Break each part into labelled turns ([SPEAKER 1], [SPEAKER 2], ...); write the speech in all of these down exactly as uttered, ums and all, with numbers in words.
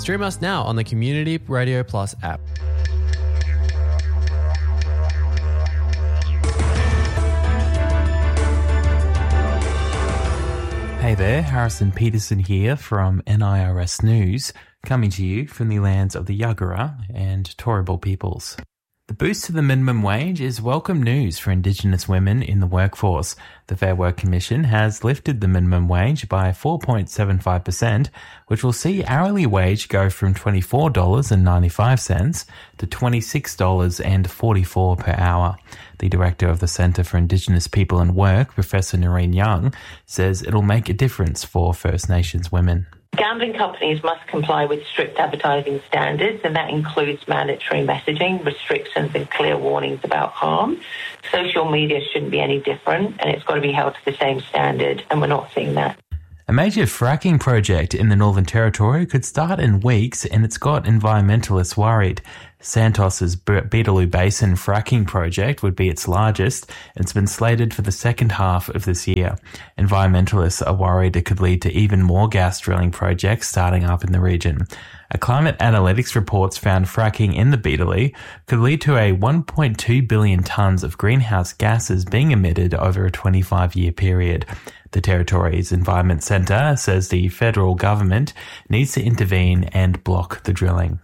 [SPEAKER 1] Stream us now on the Community Radio Plus app.
[SPEAKER 2] Hey there, Harrison Peterson here from N I R S News, coming to you from the lands of the Yagara and Turrbal peoples. The boost to the minimum wage is welcome news for Indigenous women in the workforce. The Fair Work Commission has lifted the minimum wage by four point seven five percent, which will see hourly wage go from twenty-four dollars and ninety-five cents to twenty-six dollars and forty-four cents per hour. The director of the Centre for Indigenous People and Work, Professor Noreen Young, says it'll make a difference for First Nations women.
[SPEAKER 3] Gambling companies must comply with strict advertising standards, and that includes mandatory messaging, restrictions and clear warnings about harm. Social media shouldn't be any different, and it's got to be held to the same standard, and we're not seeing that.
[SPEAKER 2] A major fracking project in the Northern Territory could start in weeks, and it's got environmentalists worried. Santos's Beetaloo Basin fracking project would be its largest, and it's been slated for the second half of this year. Environmentalists are worried it could lead to even more gas drilling projects starting up in the region. A climate analytics report found fracking in the Beetaloo could lead to a one point two billion tonnes of greenhouse gases being emitted over a twenty-five year period. The Territory's Environment Centre says the federal government needs to intervene and block the drilling.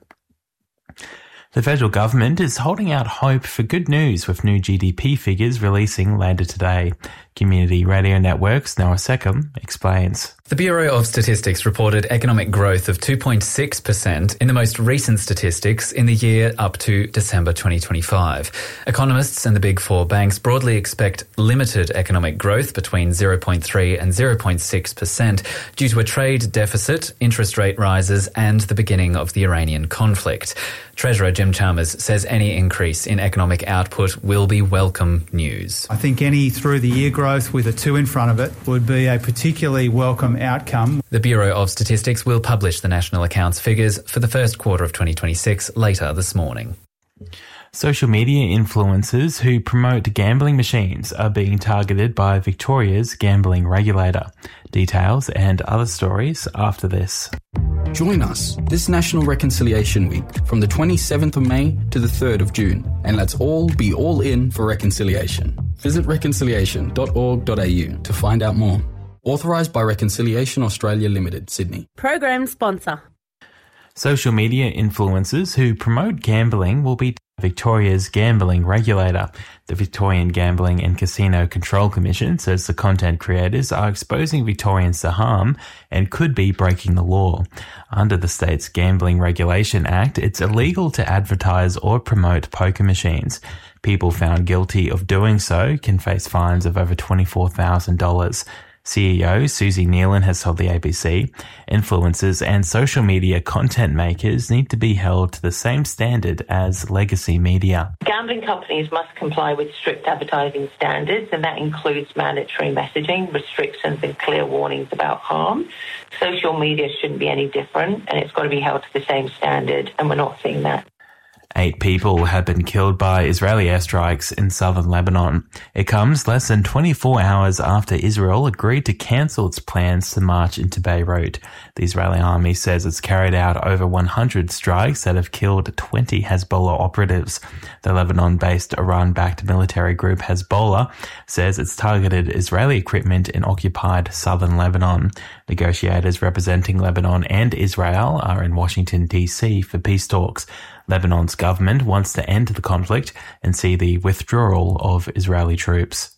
[SPEAKER 2] The federal government is holding out hope for good news with new G D P figures releasing later today. Community Radio Network's Noah Seckham explains.
[SPEAKER 4] The Bureau of Statistics reported economic growth of two point six percent in the most recent statistics in the year up to December twenty twenty-five. Economists and the Big Four banks broadly expect limited economic growth between zero point three and zero point six percent due to a trade deficit, interest rate rises and the beginning of the Iranian conflict. Treasurer Jim Chalmers says any increase in economic output will be welcome news.
[SPEAKER 5] I think any through-the-year growth with a two in front of it would be a particularly welcome outcome.
[SPEAKER 4] The Bureau of Statistics will publish the national accounts figures for the first quarter of twenty twenty-six later this morning.
[SPEAKER 2] Social media influencers who promote gambling machines are being targeted by Victoria's gambling regulator. Details and other stories after this.
[SPEAKER 6] Join us this National Reconciliation Week from the twenty-seventh of May to the third of June, and let's all be all in for reconciliation. Visit reconciliation dot org dot a u to find out more. Authorised by Reconciliation Australia Limited, Sydney.
[SPEAKER 7] Program sponsor.
[SPEAKER 2] Social media influencers who promote gambling will be Victoria's gambling regulator. The Victorian Gambling and Casino Control Commission says the content creators are exposing Victorians to harm and could be breaking the law. Under the state's Gambling Regulation Act, it's illegal to advertise or promote poker machines. People found guilty of doing so can face fines of over twenty-four thousand dollars. C E O Susie Nealon has told the A B C, influencers and social media content makers need to be held to the same standard as legacy media.
[SPEAKER 3] Gambling companies must comply with strict advertising standards, and that includes mandatory messaging, restrictions and clear warnings about harm. Social media shouldn't be any different, and it's got to be held to the same standard, and we're not seeing that.
[SPEAKER 2] Eight people have been killed by Israeli airstrikes in southern Lebanon. It comes less than twenty-four hours after Israel agreed to cancel its plans to march into Beirut. The Israeli army says it's carried out over one hundred strikes that have killed twenty Hezbollah operatives. The Lebanon-based Iran-backed military group Hezbollah says it's targeted Israeli equipment in occupied southern Lebanon. Negotiators representing Lebanon and Israel are in Washington, D C for peace talks. Lebanon's government wants to end the conflict and see the withdrawal of Israeli troops.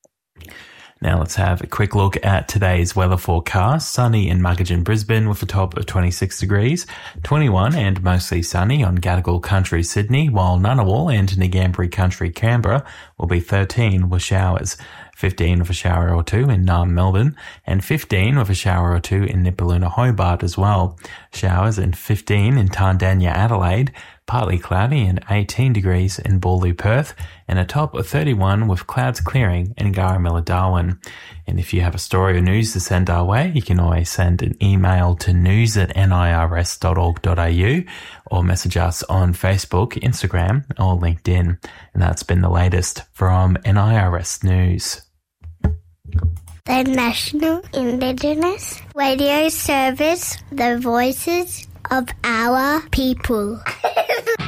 [SPEAKER 2] Now let's have a quick look at today's weather forecast. Sunny in Muggeridge, Brisbane with a top of twenty-six degrees, twenty-one and mostly sunny on Gadigal Country, Sydney, while Ngunnawal and Ngambri Country, Canberra will be thirteen with showers. fifteen with a shower or two in Naarm, Melbourne, and fifteen with a shower or two in Nipaluna, Hobart as well. Showers and fifteen in Tandanya, Adelaide, partly cloudy and eighteen degrees in Ballou, Perth, and a top of thirty-one with clouds clearing in Garamilla, Darwin. And if you have a story or news to send our way, you can always send an email to news at nirs dot org dot a u or message us on Facebook, Instagram, or LinkedIn. And that's been the latest from N I R S News.
[SPEAKER 8] The National Indigenous Radio Service, the voices
[SPEAKER 7] of our people.